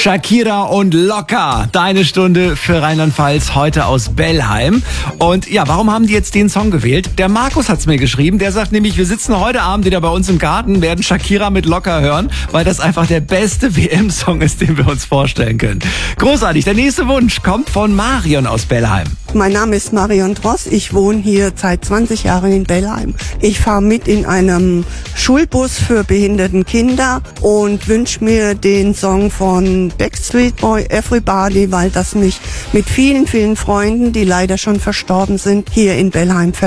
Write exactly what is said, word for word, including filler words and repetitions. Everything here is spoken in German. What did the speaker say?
Shakira und Locker, deine Stunde für Rheinland-Pfalz, heute aus Bellheim. Und ja, warum haben die jetzt den Song gewählt? Der Markus hat's mir geschrieben, der sagt nämlich, wir sitzen heute Abend wieder bei uns im Garten, werden Shakira mit Locker hören, weil das einfach der beste W M-Song ist, den wir uns vorstellen können. Großartig, der nächste Wunsch kommt von Marion aus Bellheim. Mein Name ist Marion Dross, ich wohne hier seit zwanzig Jahren in Bellheim. Ich fahre mit in einem Schulbus für behinderten Kinder und wünsche mir den Song von Backstreet Boy, Everybody, weil das mich mit vielen, vielen Freunden, die leider schon verstorben sind, hier in Bellheim verbindet.